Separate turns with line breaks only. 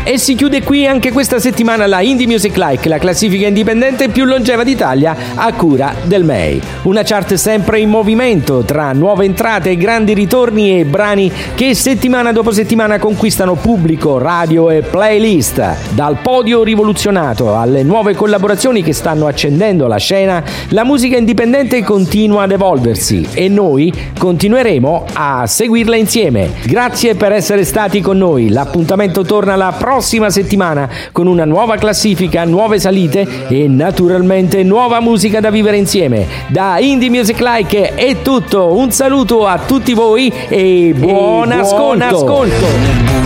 E si chiude qui anche questa settimana la Indie Music Like, la classifica indipendente più longeva d'Italia a cura del MEI. Una chart sempre in movimento tra nuove entrate, grandi ritorni e brani che settimana dopo settimana conquistano pubblico, radio e playlist. Dal podio rivoluzionato alle nuove collaborazioni che stanno accendendo la scena, la musica indipendente continua ad evolversi e noi continueremo a seguirla insieme. Grazie per essere stati con noi. L'appuntamento torna la prossima settimana con una nuova classifica, nuove salite e naturalmente nuova musica da vivere insieme. Da Indie Music Like è tutto, un saluto a tutti voi e buon ascolto.